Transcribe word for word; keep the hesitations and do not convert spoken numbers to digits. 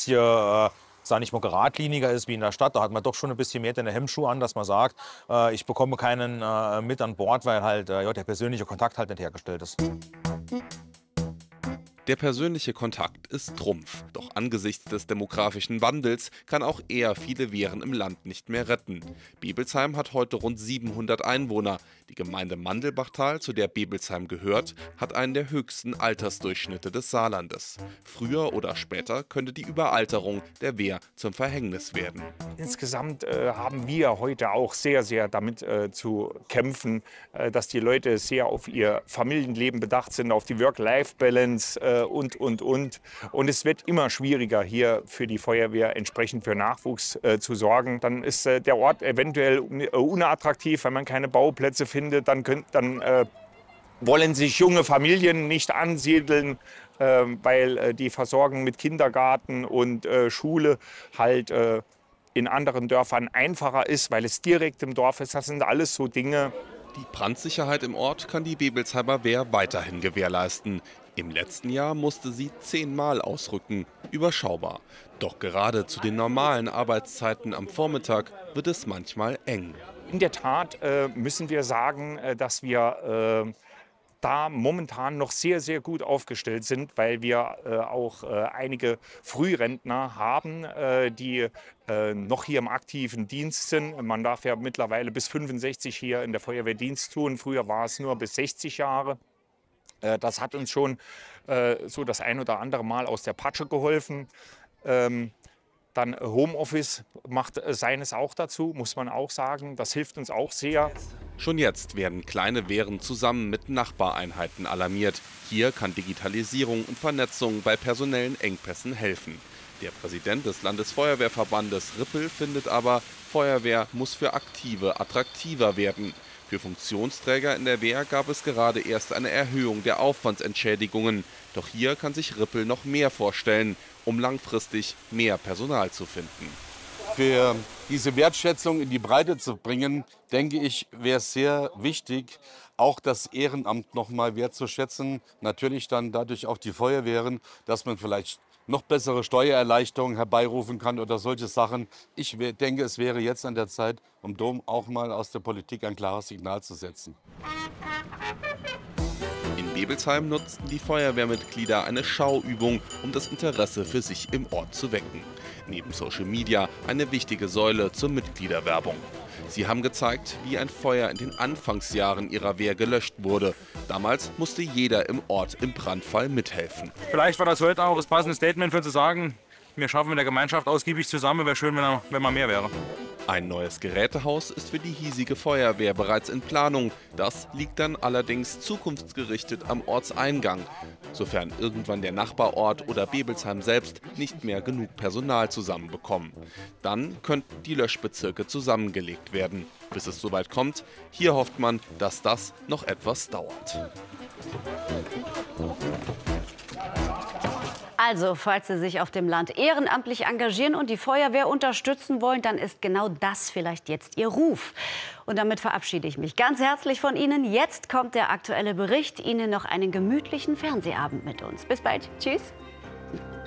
hier äh, sag nicht mal geradliniger ist wie in der Stadt. Da hat man doch schon ein bisschen mehr den Hemmschuh an, dass man sagt, äh, ich bekomme keinen äh, mit an Bord, weil halt äh, ja, der persönliche Kontakt halt nicht hergestellt ist. Der persönliche Kontakt ist Trumpf. Doch angesichts des demografischen Wandels kann auch er viele Wehren im Land nicht mehr retten. Bebelsheim hat heute rund siebenhundert Einwohner. Die Gemeinde Mandelbachtal, zu der Bebelsheim gehört, hat einen der höchsten Altersdurchschnitte des Saarlandes. Früher oder später könnte die Überalterung der Wehr zum Verhängnis werden. Insgesamt äh, haben wir heute auch sehr, sehr damit äh, zu kämpfen, äh, dass die Leute sehr auf ihr Familienleben bedacht sind, auf die Work-Life-Balance äh, und, und, und. Und es wird immer schwieriger, hier für die Feuerwehr entsprechend für Nachwuchs äh, zu sorgen. Dann ist äh, der Ort eventuell unattraktiv, wenn man keine Bauplätze findet. Dann, könnt, dann äh, wollen sich junge Familien nicht ansiedeln, äh, weil äh, die Versorgung mit Kindergarten und äh, Schule halt äh, in anderen Dörfern einfacher ist, weil es direkt im Dorf ist. Das sind alles so Dinge. Die Brandsicherheit im Ort kann die Bebelsheimer Wehr weiterhin gewährleisten. Im letzten Jahr musste sie zehnmal ausrücken, überschaubar. Doch gerade zu den normalen Arbeitszeiten am Vormittag wird es manchmal eng. In der Tat äh, müssen wir sagen, äh, dass wir äh, da momentan noch sehr, sehr gut aufgestellt sind, weil wir äh, auch äh, einige Frührentner haben, äh, die äh, noch hier im aktiven Dienst sind. Man darf ja mittlerweile bis fünfundsechzig hier in der Feuerwehr Dienst tun. Früher war es nur bis sechzig Jahre. Äh, das hat uns schon äh, so das ein oder andere Mal aus der Patsche geholfen. Ähm, Dann Homeoffice macht seines auch dazu, muss man auch sagen. Das hilft uns auch sehr. Schon jetzt werden kleine Wehren zusammen mit Nachbareinheiten alarmiert. Hier kann Digitalisierung und Vernetzung bei personellen Engpässen helfen. Der Präsident des Landesfeuerwehrverbandes Rippel findet aber, Feuerwehr muss für Aktive attraktiver werden. Für Funktionsträger in der Wehr gab es gerade erst eine Erhöhung der Aufwandsentschädigungen. Doch hier kann sich Rippel noch mehr vorstellen, um langfristig mehr Personal zu finden. Für diese Wertschätzung in die Breite zu bringen, denke ich, wäre es sehr wichtig, auch das Ehrenamt noch mal wertzuschätzen. Natürlich dann dadurch auch die Feuerwehren, dass man vielleicht noch bessere Steuererleichterungen herbeirufen kann oder solche Sachen. Ich denke, es wäre jetzt an der Zeit, um Dom auch mal aus der Politik ein klares Signal zu setzen. In Bebelsheim nutzten die Feuerwehrmitglieder eine Schauübung, um das Interesse für sich im Ort zu wecken. Neben Social Media eine wichtige Säule zur Mitgliederwerbung. Sie haben gezeigt, wie ein Feuer in den Anfangsjahren ihrer Wehr gelöscht wurde. Damals musste jeder im Ort im Brandfall mithelfen. Vielleicht war das heute auch das passende Statement für zu sagen, wir schaffen mit der Gemeinschaft ausgiebig zusammen, wäre schön, wenn, wenn man mehr wäre. Ein neues Gerätehaus ist für die hiesige Feuerwehr bereits in Planung. Das liegt dann allerdings zukunftsgerichtet am Ortseingang, sofern irgendwann der Nachbarort oder Bebelsheim selbst nicht mehr genug Personal zusammenbekommen. Dann könnten die Löschbezirke zusammengelegt werden. Bis es soweit kommt, hier hofft man, dass das noch etwas dauert. Also, falls Sie sich auf dem Land ehrenamtlich engagieren und die Feuerwehr unterstützen wollen, dann ist genau das vielleicht jetzt Ihr Ruf. Und damit verabschiede ich mich ganz herzlich von Ihnen. Jetzt kommt der aktuelle Bericht. Ihnen noch einen gemütlichen Fernsehabend mit uns. Bis bald. Tschüss.